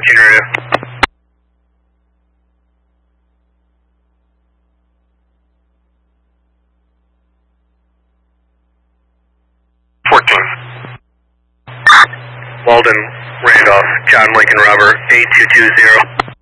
Radio. 14. Walden, Randolph, John Lincoln Robert, 8220.